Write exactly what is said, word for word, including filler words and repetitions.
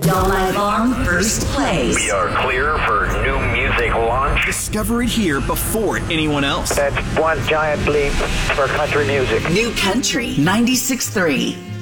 All night long, first place. We are clear for new music launch. Discover it here before anyone else. That's one giant leap for country music. New Country ninety-six point three.